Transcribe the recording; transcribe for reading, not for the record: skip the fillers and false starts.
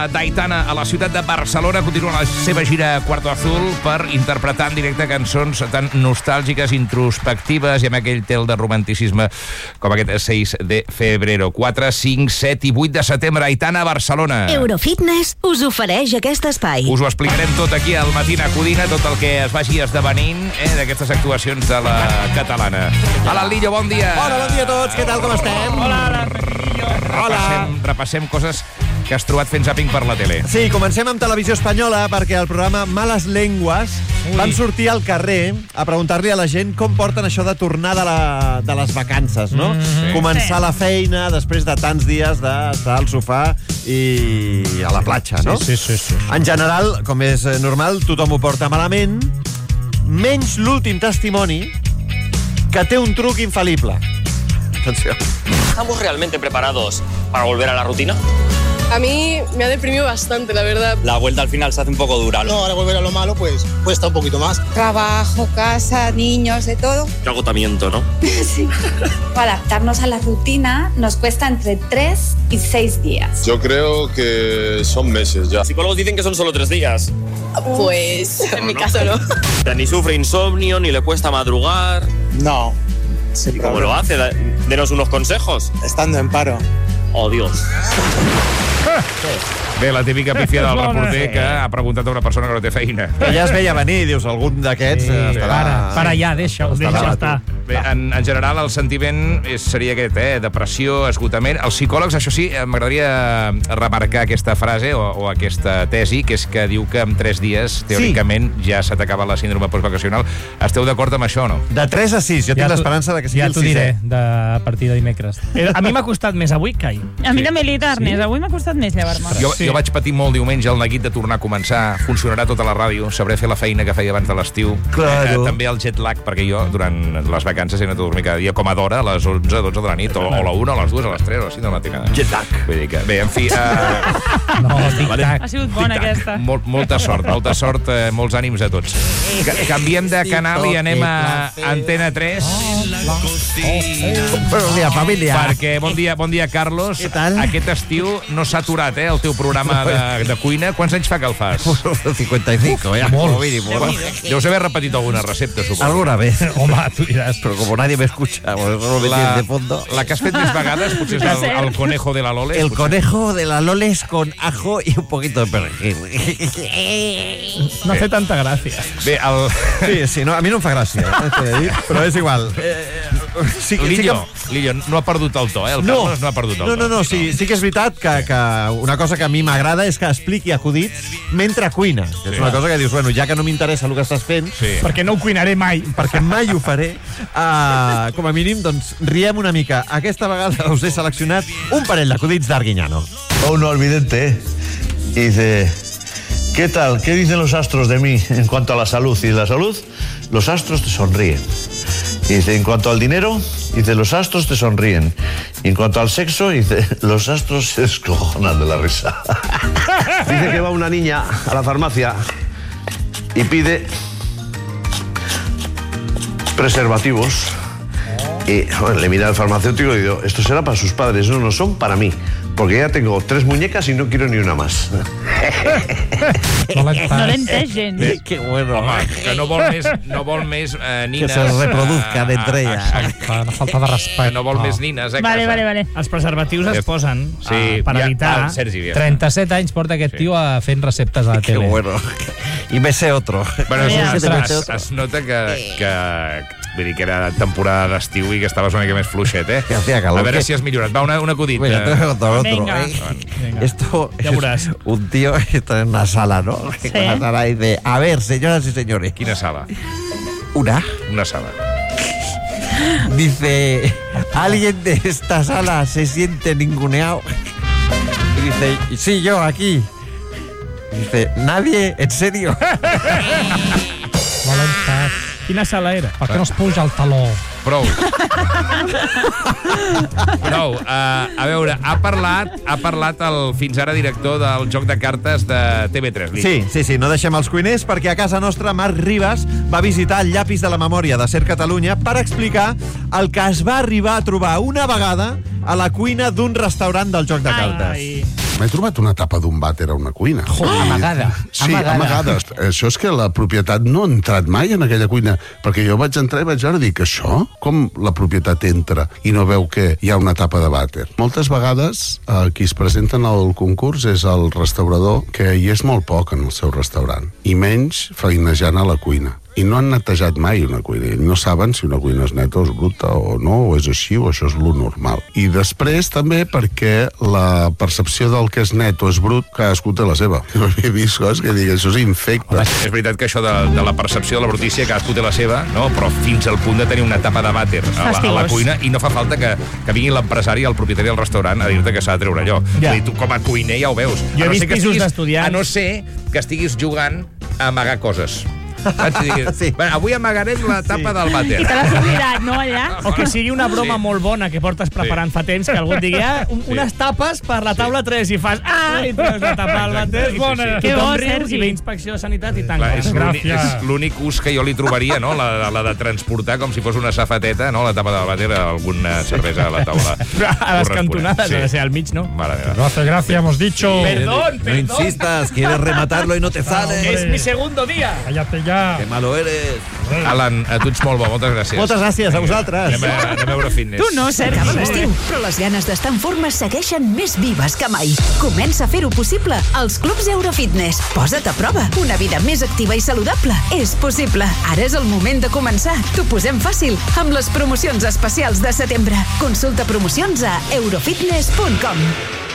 d'Aitana a la ciutat de Barcelona. Continua la seva gira Cuarto Azul per interpretar en directe cançons tan nostàlgiques, introspectives i amb aquell tel de romanticisme com aquest 6 de febrero. 4, 5, 7 i 8 de setembre. Aitana a Barcelona. Eurofitness us ofereix aquest espai. Us ho explicarem tot aquí al Matina Codina, tot el que es vagi esdevenint d'aquestes actuacions de la catalana. Hola, Lillo, bon dia. Hola, bon dia a tots. Què tal, com estem? Hola. Repassem coses que has trobat fent zàping per la tele. Sí, comencem amb Televisió Espanyola perquè el programa Males Lenguas van sortir al carrer a preguntar-li a la gent com porten això de tornar de les vacances, no? Començar la feina després de tants dies d'estar al sofà i a la platja, no? Sí. En general, com és normal, tothom ho porta malament, menys l'últim testimoni, que té un truc infal·lible. Atenció. ¿Estamos realmente preparados para volver a la rutina? A mí me ha deprimido bastante, la verdad. La vuelta al final se hace un poco dura, ¿no? No, ahora volver a lo malo, pues cuesta un poquito más. Trabajo, casa, niños, de todo. Qué agotamiento, ¿no? Sí. Adaptarnos a la rutina nos cuesta entre 3 y 6 días. Yo creo que son meses ya. Los psicólogos dicen que son solo 3 días. Pues en mi caso no. O sea, ni sufre insomnio, ni le cuesta madrugar. No. ¿Y cómo lo hace? Denos unos consejos. Estando en paro. Oh, Dios. Bé, la típica pífia del reporter que ha preguntat a una persona que no té feina. Que ja es veia venir, dius, algun d'aquests estarà... Para ja, deixa-ho estar. Bé, en general, el sentiment seria aquest, depressió, esgotament. Els psicòlegs, això sí, m'agradaria remarcar aquesta frase o aquesta tesi, que és que diu que en 3 dies, teòricament, ja s'ha acabat la síndrome postvacacional. Esteu d'acord amb això o no? De 3 a 6, jo tinc l'esperança de que sigui el 6è. Ja t'ho diré, a partir de dimecres. A mi m'ha costat més avui que ahir. A mi també, Ernest, avui m'ha costat més llevar-me. Jo vaig patir molt diumenge el neguit de tornar a començar. Funcionarà tota la ràdio, sabré fer la feina que feia abans de l'estiu. Claro. També el jet lag, perquè jo, durant les vacances, he anat a dormir cada dia com a d'hora, a les 11, 12 de la nit, o a la 1, a les 2, a les 3, o a les 5 de la matinada. Jet lag. Vull dir que, bé, en fi... No, tic-tac. Ha sigut bona aquesta. Molta sort, molts ànims a tots. Canviem de canal i anem a Antena 3. Buenos días, familia. Perquè, bon dia, Carlos. Què tal? Aquest estiu no s'ha aturat, el teu programa de cuina. Quants anys fa que el fas? 55, ja. Molt. Deus haver repetit alguna recepta, suposo. Alguna vez. Home, tu diràs. Pero como nadie me escucha, pues solo me tienen de fondo. La que has fet més vegades potser és el conejo de la Loles. El conejo de la Loles con ajo y un poquito de perejil. No ha fet tanta gràcia. Bé, Sí, no, a mi no em fa gràcia, però és igual. Lillo, no ha perdut el to, el Carlos no ha perdut el to. No, sí que és veritat que una cosa que a mi m'agrada és que expliqui acudits mentre cuina. És una cosa que dius, bueno, ja que no m'interessa el que estàs fent, Perquè no ho cuinaré mai. perquè mai ho faré, com a mínim, doncs, riem una mica. Aquesta vegada us he seleccionat un parell d'acudits d'Arguiñano. Uno vidente y dice: ¿qué tal? ¿Qué dicen los astros de mí en cuanto a la salud? Y la salud, los astros te sonríen. Y dice, en cuanto al dinero, dice, los astros te sonríen. Y en cuanto al sexo, dice, los astros se descojonan de la risa. Dice que va una niña a la farmacia y pide preservativos. Y bueno, le mira al farmacéutico y digo, esto será para sus padres. No, son para mí. Porque ya tengo 3 muñecas y no quiero ni una más. No l'he entès gens. Que bueno. Home, que no vol més nines. Que se reproduzcan entre ellas. Una falta de respecte. No vol més nines a casa. Vale. Els preservatius es posen per ja, evitar... Sergi, 37 anys porta aquest tio fent receptes a la tele. Que bueno. Y me sé otro. Bueno, Ostres. es nota que vull dir que era temporada d'estiu i que estaves una mica més fluixet, Que hacía calor. A veure si has millorat. Va, un acudit. Mira, te voy a contar otro. Venga. Venga. Esto Ya verás. es un tío que está en una sala, ¿no? Sí. En la sala dice, a ver, señoras y señores. Quina sala? Una sala. Dice, ¿alguien de esta sala se siente ninguneado? Y dice, sí, yo aquí. Y dice, ¿nadie? ¿En serio? Quina sala era? Per què no es puja el taló? Prou. A veure, ha parlat el fins ara director del joc de cartes de TV3. Sí, no deixem els cuiners perquè a casa nostra Marc Ribas va visitar el llapis de la memòria de Ser Catalunya per explicar el que es va arribar a trobar una vegada a la cuina d'un restaurant del joc de cartes. M'he trobat una tapa d'un vàter a una cuina. Amagada. Sí, amagada. Això és que la propietat no ha entrat mai en aquella cuina, perquè jo vaig entrar i vaig veure i dic, això? Com la propietat entra i no veu que hi ha una tapa de vàter? Moltes vegades qui es presenten al concurs és el restaurador, que hi és molt poc en el seu restaurant, i menys feinejant a la cuina. I no han netejat mai una cuina. No saben si una cuina és neta o és bruta o no, o és així, o això és lo normal. I després també perquè la percepció del que és net o és brut, cadascú té la seva. Jo he vist coses que dic, això és infecte. És veritat que això de la percepció de la brutícia, cadascú té la seva, no? Però fins al punt de tenir una tapa de vàter a la cuina, i no fa falta que vingui l'empresari, el propietari del restaurant, a dir-te que s'ha de treure allò. Ja. Tu com a cuiner ja ho veus. Jo he vist pisos d'estudiants. A no ser que estiguis jugant a amagar coses. Sí. Bueno, avui amagarem la tapa del vàter. I te l'has oblidat, no, allà? O que sigui una broma molt bona que portes preparant fa temps, que algú et digui unes tapes per la taula 3 i fas i treus la tapa del vàter. És bona. Que bo, Sergi. I ve inspecció de sanitat i tanca. És l'únic ús que jo li trobaria, no? La de transportar com si fos una safateta, no? La tapa del vàter a alguna cervesa a la taula. A les cantonades, ha de ser al mig, ¿no? No hace gracia, hemos dicho. Perdón. No insistas, quieres rematarlo y no te sale. Es mi segundo día. Cállate ya. Que malo eres. Alan, a tu ets molt bo, moltes gràcies. Moltes gràcies, a vosaltres. Anem a Eurofitness. Tu no, Sergi. Acaba l'estiu, però les ganes d'estar en forma segueixen més vives que mai. Comença a fer-ho possible als clubs Eurofitness. Posa't a prova. Una vida més activa i saludable és possible. Ara és el moment de començar. T'ho posem fàcil amb les promocions especials de setembre. Consulta promocions a eurofitness.com.